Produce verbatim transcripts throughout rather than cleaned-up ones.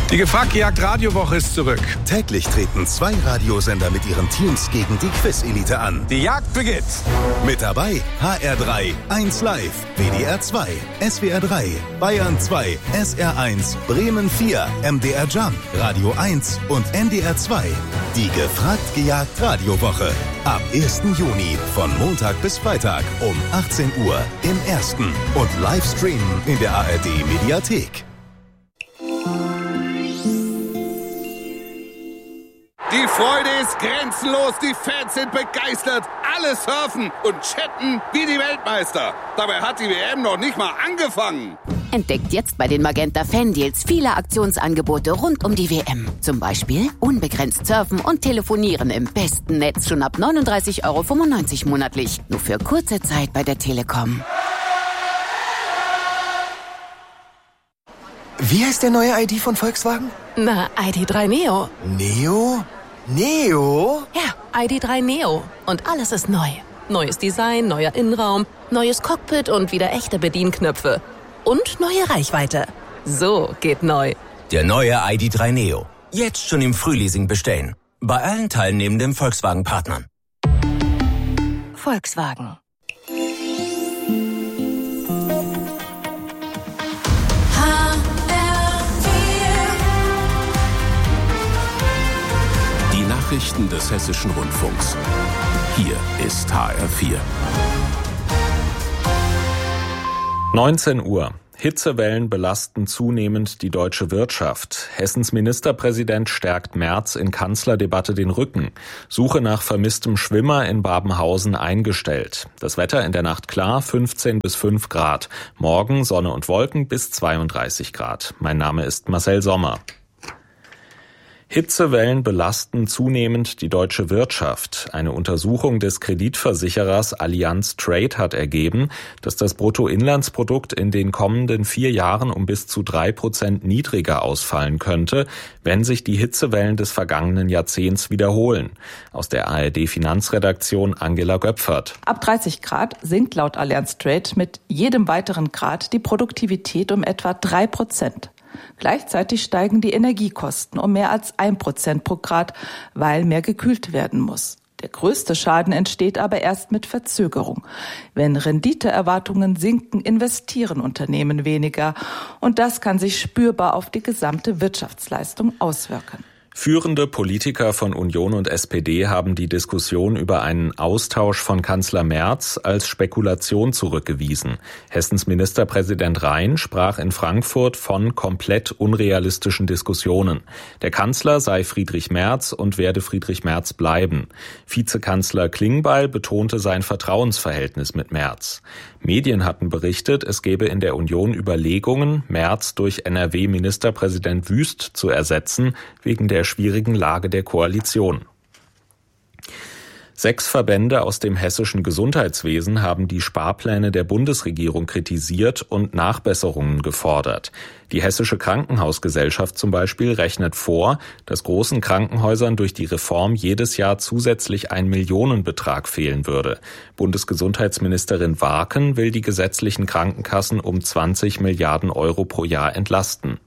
Die Gefragt-Gejagt-Radiowoche ist zurück. Täglich treten zwei Radiosender mit ihren Teams gegen die Quiz-Elite an. Die Jagd beginnt. Mit dabei H R drei, eins Live, W D R zwei, S W R drei, Bayern zwei, S R eins, Bremen vier, M D R Jump, Radio eins und N D R zwei. Die Gefragt-Gejagt-Radiowoche. Ab ersten Juni von Montag bis Freitag um achtzehn Uhr im Ersten und Livestreamen in der A R D-Mediathek. Die Freude ist grenzenlos, die Fans sind begeistert, alle surfen und chatten wie die Weltmeister. Dabei hat die W M noch nicht mal angefangen. Entdeckt jetzt bei den Magenta Fan-Deals viele Aktionsangebote rund um die W M. Zum Beispiel unbegrenzt surfen und telefonieren im besten Netz schon ab neununddreißig Euro fünfundneunzig monatlich. Nur für kurze Zeit bei der Telekom. Wie heißt der neue I D von Volkswagen? Na, I D drei Neo. Neo? Neo? Ja, I D drei Neo. Und alles ist neu. Neues Design, neuer Innenraum, neues Cockpit und wieder echte Bedienknöpfe. Und neue Reichweite. So geht neu. Der neue I D drei Neo. Jetzt schon im Frühleasing bestellen. Bei allen teilnehmenden Volkswagen-Partnern. Volkswagen. Nachrichten des Hessischen Rundfunks. Hier ist H R vier. neunzehn Uhr. Hitzewellen belasten zunehmend die deutsche Wirtschaft. Hessens Ministerpräsident stärkt Merz in Kanzlerdebatte den Rücken. Suche nach vermisstem Schwimmer in Babenhausen eingestellt. Das Wetter in der Nacht klar, fünfzehn bis fünf Grad. Morgen Sonne und Wolken bis zweiunddreißig Grad. Mein Name ist Marcel Sommer. Hitzewellen belasten zunehmend die deutsche Wirtschaft. Eine Untersuchung des Kreditversicherers Allianz Trade hat ergeben, dass das Bruttoinlandsprodukt in den kommenden vier Jahren um bis zu drei Prozent niedriger ausfallen könnte, wenn sich die Hitzewellen des vergangenen Jahrzehnts wiederholen. Aus der A R D-Finanzredaktion Angela Göpfert. Ab dreißig Grad sinkt laut Allianz Trade mit jedem weiteren Grad die Produktivität um etwa drei Prozent. Gleichzeitig steigen die Energiekosten um mehr als ein Prozent pro Grad, weil mehr gekühlt werden muss. Der größte Schaden entsteht aber erst mit Verzögerung. Wenn Renditeerwartungen sinken, investieren Unternehmen weniger. Und das kann sich spürbar auf die gesamte Wirtschaftsleistung auswirken. Führende Politiker von Union und S P D haben die Diskussion über einen Austausch von Kanzler Merz als Spekulation zurückgewiesen. Hessens Ministerpräsident Rhein sprach in Frankfurt von komplett unrealistischen Diskussionen. Der Kanzler sei Friedrich Merz und werde Friedrich Merz bleiben. Vizekanzler Klingbeil betonte sein Vertrauensverhältnis mit Merz. Medien hatten berichtet, es gebe in der Union Überlegungen, Merz durch N R W-Ministerpräsident Wüst zu ersetzen, wegen der schwierigen Lage der Koalition. Sechs Verbände aus dem hessischen Gesundheitswesen haben die Sparpläne der Bundesregierung kritisiert und Nachbesserungen gefordert. Die Hessische Krankenhausgesellschaft zum Beispiel rechnet vor, dass großen Krankenhäusern durch die Reform jedes Jahr zusätzlich ein Millionenbetrag fehlen würde. Bundesgesundheitsministerin Warken will die gesetzlichen Krankenkassen um zwanzig Milliarden Euro pro Jahr entlasten.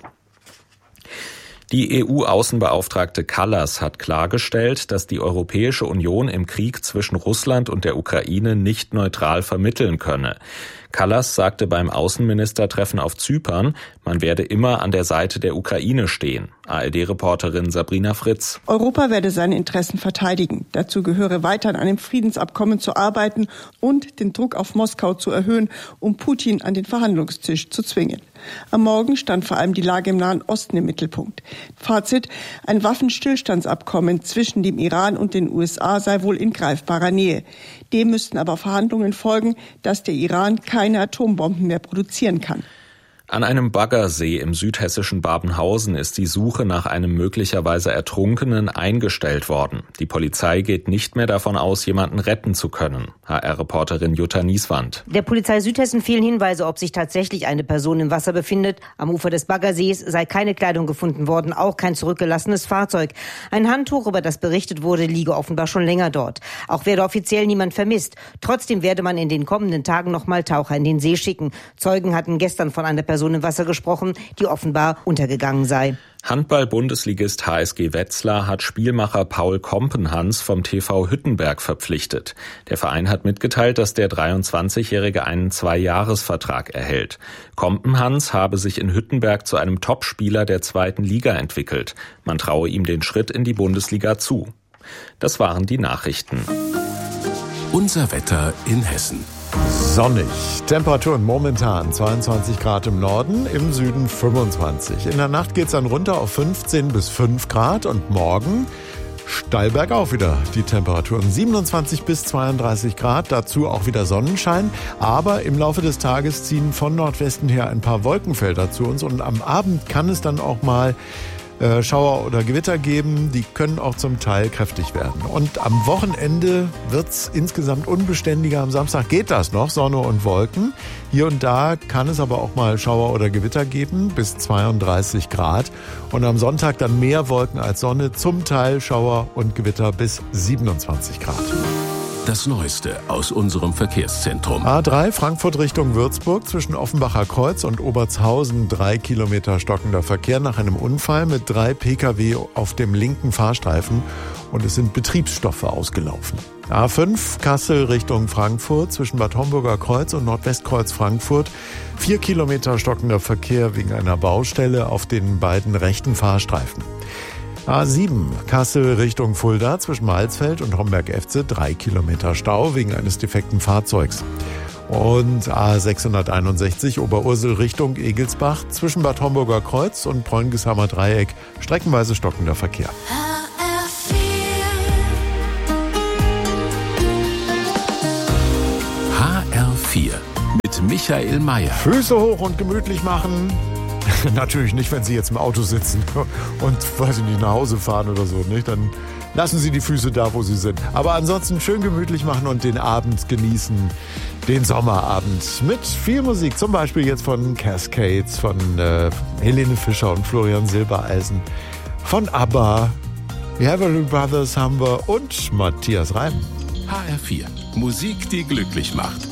Die E U-Außenbeauftragte Kallas hat klargestellt, dass die Europäische Union im Krieg zwischen Russland und der Ukraine nicht neutral vermitteln könne. Kallas sagte beim Außenministertreffen auf Zypern, man werde immer an der Seite der Ukraine stehen. A R D-Reporterin Sabrina Fritz. Europa werde seine Interessen verteidigen. Dazu gehöre weiter an einem Friedensabkommen zu arbeiten und den Druck auf Moskau zu erhöhen, um Putin an den Verhandlungstisch zu zwingen. Am Morgen stand vor allem die Lage im Nahen Osten im Mittelpunkt. Fazit: Ein Waffenstillstandsabkommen zwischen dem Iran und den U S A sei wohl in greifbarer Nähe. Dem müssten aber Verhandlungen folgen, dass der Iran keine Atombomben mehr produzieren kann. An einem Baggersee im südhessischen Babenhausen ist die Suche nach einem möglicherweise Ertrunkenen eingestellt worden. Die Polizei geht nicht mehr davon aus, jemanden retten zu können. H R-Reporterin Jutta Nieswand. Der Polizei Südhessen fehlen Hinweise, ob sich tatsächlich eine Person im Wasser befindet. Am Ufer des Baggersees sei keine Kleidung gefunden worden, auch kein zurückgelassenes Fahrzeug. Ein Handtuch, über das berichtet wurde, liege offenbar schon länger dort. Auch werde offiziell niemand vermisst. Trotzdem werde man in den kommenden Tagen noch mal Taucher in den See schicken. Zeugen hatten gestern von einer Person Person im Wasser gesprochen, die offenbar untergegangen sei. Handball-Bundesligist H S G Wetzlar hat Spielmacher Paul Kompenhans vom T V Hüttenberg verpflichtet. Der Verein hat mitgeteilt, dass der dreiundzwanzigjährige einen Zwei-Jahres-Vertrag erhält. Kompenhans habe sich in Hüttenberg zu einem Topspieler der zweiten Liga entwickelt. Man traue ihm den Schritt in die Bundesliga zu. Das waren die Nachrichten. Unser Wetter in Hessen. Sonnig. Temperaturen momentan zweiundzwanzig Grad im Norden, im Süden fünfundzwanzig. In der Nacht geht's dann runter auf fünfzehn bis fünf Grad und morgen steil bergauf wieder die Temperaturen. siebenundzwanzig bis zweiunddreißig Grad, dazu auch wieder Sonnenschein. Aber im Laufe des Tages ziehen von Nordwesten her ein paar Wolkenfelder zu uns und am Abend kann es dann auch mal Äh, Schauer oder Gewitter geben, die können auch zum Teil kräftig werden. Und am Wochenende wird's insgesamt unbeständiger. Am Samstag geht das noch, Sonne und Wolken. Hier und da kann es aber auch mal Schauer oder Gewitter geben, bis zweiunddreißig Grad. Und am Sonntag dann mehr Wolken als Sonne, zum Teil Schauer und Gewitter bis siebenundzwanzig Grad. Das Neueste aus unserem Verkehrszentrum. A drei Frankfurt Richtung Würzburg zwischen Offenbacher Kreuz und Obertshausen. Drei Kilometer stockender Verkehr nach einem Unfall mit drei Pkw auf dem linken Fahrstreifen. Und es sind Betriebsstoffe ausgelaufen. A fünf Kassel Richtung Frankfurt zwischen Bad Homburger Kreuz und Nordwestkreuz Frankfurt. Vier Kilometer stockender Verkehr wegen einer Baustelle auf den beiden rechten Fahrstreifen. A sieben Kassel Richtung Fulda zwischen Malsfeld und Homberg-Efze, drei Kilometer Stau wegen eines defekten Fahrzeugs. Und A sechshunderteinundsechzig Oberursel Richtung Egelsbach zwischen Bad Homburger Kreuz und Bräungeshammer Dreieck, streckenweise stockender Verkehr. H R vier mit Michael Mayer. Füße hoch und gemütlich machen. Natürlich nicht, wenn Sie jetzt im Auto sitzen und, weiß ich nicht, nach Hause fahren oder so, nicht? Dann lassen Sie die Füße da, wo sie sind. Aber ansonsten schön gemütlich machen und den Abend genießen, den Sommerabend mit viel Musik. Zum Beispiel jetzt von Cascades, von äh, Helene Fischer und Florian Silbereisen, von ABBA, die Everly Brothers haben wir und Matthias Reim. H R vier, Musik, die glücklich macht.